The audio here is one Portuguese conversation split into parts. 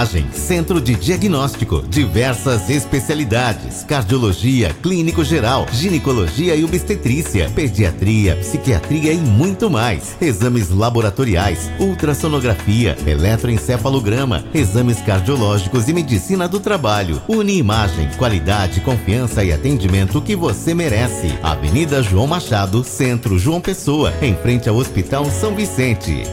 Uniimagem, Centro de Diagnóstico, diversas especialidades, cardiologia, clínico geral, ginecologia e obstetrícia, pediatria, psiquiatria e muito mais. Exames laboratoriais, ultrassonografia, eletroencefalograma, exames cardiológicos e medicina do trabalho. Uniimagem, qualidade, confiança e atendimento que você merece. Avenida João Machado, Centro João Pessoa, em frente ao Hospital São Vicente.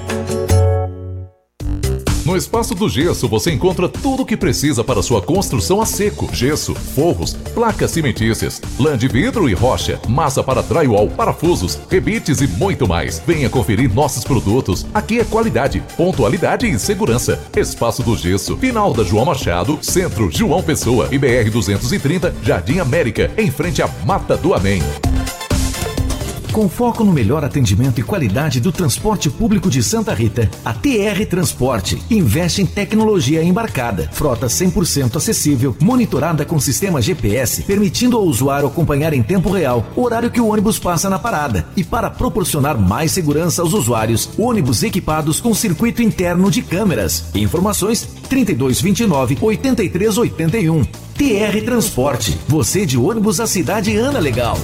No Espaço do Gesso você encontra tudo o que precisa para sua construção a seco: gesso, forros, placas cimentícias, lã de vidro e rocha, massa para drywall, parafusos, rebites e muito mais. Venha conferir nossos produtos. Aqui é qualidade, pontualidade e segurança. Espaço do Gesso, final da João Machado, Centro João Pessoa e BR 230, Jardim América, em frente à Mata do Amém. Com foco no melhor atendimento e qualidade do transporte público de Santa Rita, a TR Transporte investe em tecnologia embarcada, frota 100% acessível, monitorada com sistema GPS, permitindo ao usuário acompanhar em tempo real o horário que o ônibus passa na parada. E para proporcionar mais segurança aos usuários, ônibus equipados com circuito interno de câmeras. Informações 3229-8381. TR Transporte, você de ônibus, a cidade anda legal.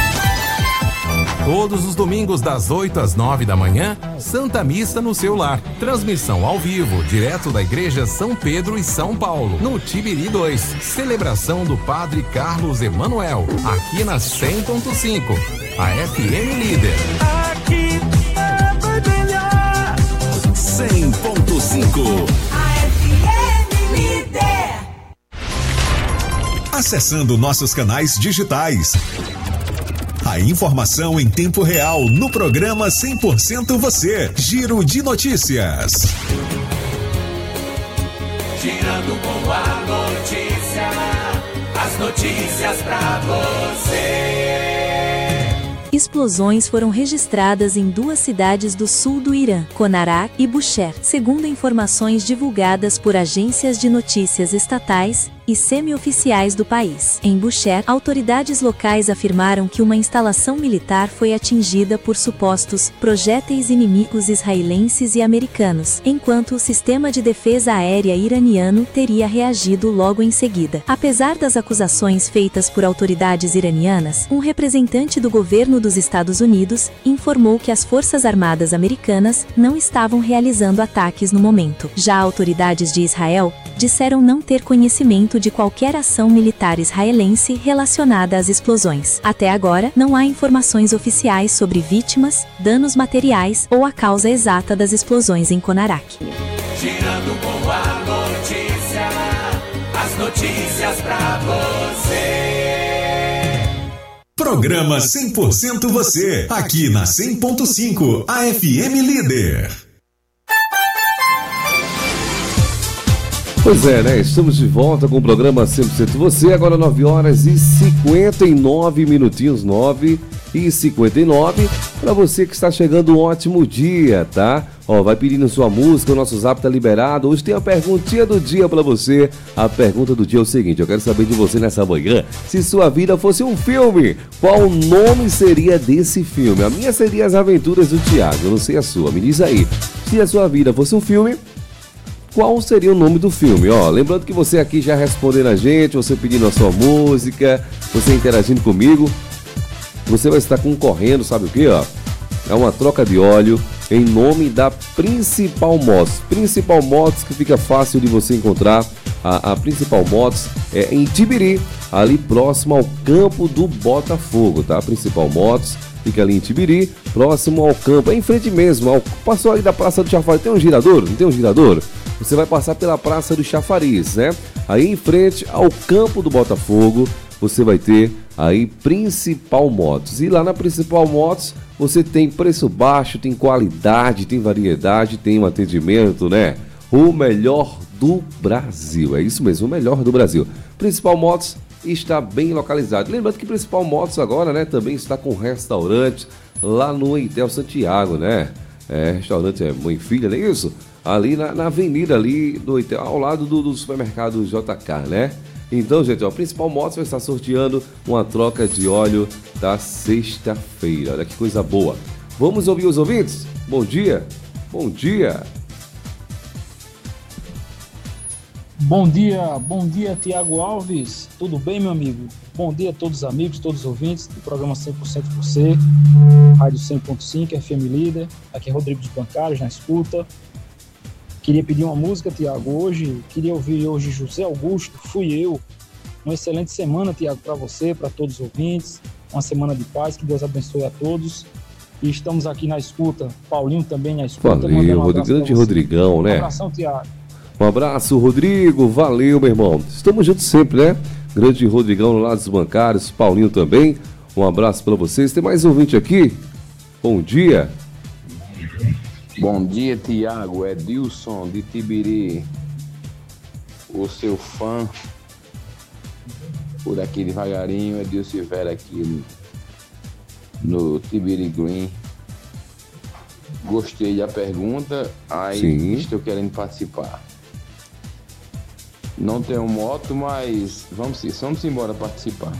Todos os domingos das 8 às 9 da manhã, Santa Missa no seu lar. Transmissão ao vivo, direto da Igreja São Pedro e São Paulo, no Tibiri 2. Celebração do Padre Carlos Emanuel, aqui na 100.5, a FM Líder. Aqui é melhor. 100.5, A FM Líder. Acessando nossos canais digitais. A informação em tempo real no programa 100% Você. Giro de notícias. Girando com a notícia, as notícias pra você. Explosões foram registradas em duas cidades do sul do Irã, Konarak e Bushehr, segundo informações divulgadas por agências de notícias estatais e semi-oficiais do país. Em Bushehr, autoridades locais afirmaram que uma instalação militar foi atingida por supostos projéteis inimigos israelenses e americanos, enquanto o sistema de defesa aérea iraniano teria reagido logo em seguida. Apesar das acusações feitas por autoridades iranianas, um representante do governo dos Estados Unidos informou que as Forças Armadas americanas não estavam realizando ataques no momento. Já autoridades de Israel disseram não ter conhecimento de qualquer ação militar israelense relacionada às explosões. Até agora, não há informações oficiais sobre vítimas, danos materiais ou a causa exata das explosões em Konarak. Girando com a notícia, as notícias pra você. Programa 100% Você. Aqui na 100.5, a FM Líder. Pois é, né? Estamos de volta com o programa 100% Você, agora 9 horas e 59 minutinhos, 9h59. Para você que está chegando, um ótimo dia, tá? Ó, vai pedindo sua música, o nosso zap tá liberado. Hoje tem a perguntinha do dia para você. A pergunta do dia é o seguinte: eu quero saber de você nessa manhã, se sua vida fosse um filme, qual o nome seria desse filme? A minha seria As Aventuras do Tiago, eu não sei a sua, me diz aí. Se a sua vida fosse um filme, qual seria o nome do filme? Ó, lembrando que você aqui já respondendo a gente, você pedindo a sua música, você interagindo comigo, você vai estar concorrendo, sabe o que, ó? É uma troca de óleo em nome da Principal Motos. Principal Motos, que fica fácil de você encontrar. A Principal Motos é em Tibiri, ali próximo ao campo do Botafogo, tá? A Principal Motos fica ali em Tibiri, próximo ao campo, é em frente mesmo. Passou ali da Praça do Chafariz, tem um girador? Não tem um girador? Você vai passar pela Praça do Chafariz, né? Aí em frente ao campo do Botafogo, você vai ter aí Principal Motos. E lá na Principal Motos, você tem preço baixo, tem qualidade, tem variedade, tem um atendimento, né? O melhor do Brasil. É isso mesmo, o melhor do Brasil. Principal Motos está bem localizado. Lembrando que Principal Motos agora, né, também está com restaurante lá no Intel Santiago, né? Restaurante Mãe e Filha, não é isso? Ali na avenida ali do Intel, ao lado do supermercado JK, né? Então, gente, ó, a Principal Motos vai estar sorteando uma troca de óleo da sexta-feira. Olha que coisa boa. Vamos ouvir os ouvintes? Bom dia. Bom dia. Bom dia, Tiago Alves. Tudo bem, meu amigo? Bom dia a todos os amigos, todos os ouvintes do programa 100% Você, Rádio 100.5, FM Líder. Aqui é Rodrigo dos Bancários, na escuta. Queria pedir uma música, Tiago, hoje. Queria ouvir hoje José Augusto, Fui Eu. Uma excelente semana, Tiago, para você, para todos os ouvintes. Uma semana de paz, que Deus abençoe a todos. E estamos aqui na escuta. Paulinho também na escuta. Valeu, grande Rodrigão, né? Um abração, Tiago. Um abraço, Rodrigo. Valeu, meu irmão. Estamos juntos sempre, né? Grande Rodrigão lá dos Bancários, Paulinho também. Um abraço para vocês. Tem mais ouvinte aqui? Bom dia. Bom dia, Tiago. É Dilson de Tibiri. O seu fã. Por aqui devagarinho. É Dilson Silveira aqui no Tibiri Green. Gostei da pergunta. Aí Sim. Estou querendo participar. Não tenho moto, mas vamos embora participar.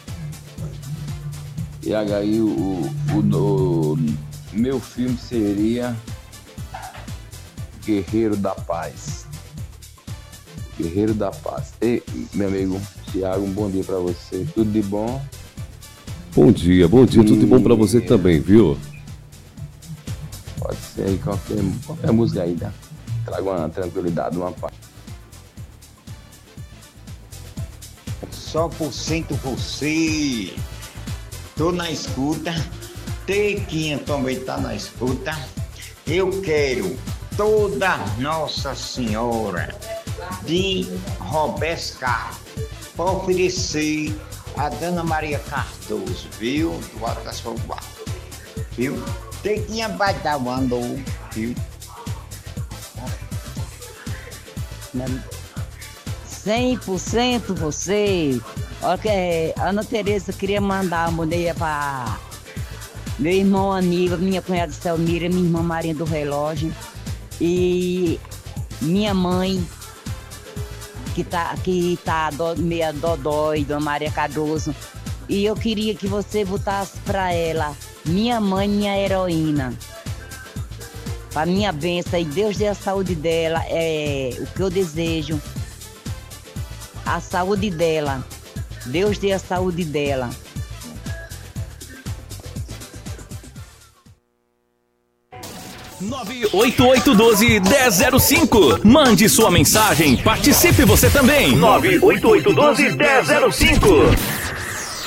E aí o meu filme seria Guerreiro da Paz. Guerreiro da Paz. E, meu amigo Tiago, um bom dia pra você. Tudo de bom? Bom dia, tudo de bom pra você também, viu? Pode ser aí qualquer música aí, né? Traga uma tranquilidade, uma paz. Só por cento você. Tô na escuta. Tequinha também tá na escuta. Eu quero Toda Nossa Senhora de Roberto Carlos para oferecer a Dona Maria Cardoso, viu? Do Alto das Foguá, viu? Tequinha vai dar o andor, viu? 100% você. Olha, Ana Tereza queria mandar uma mulher para meu irmão Aníbal, minha cunhada Selmira, minha irmã Marinha do Relógio e minha mãe que tá meia dodói, Dona Maria Cardoso. E eu queria que você botasse para ela, minha mãe, minha heroína. Para minha bênção, e Deus dê a saúde dela, é o que eu desejo. A saúde dela. Deus dê a saúde dela. Nove 8812-1005. Mande sua mensagem, participe você também. 98812-1005.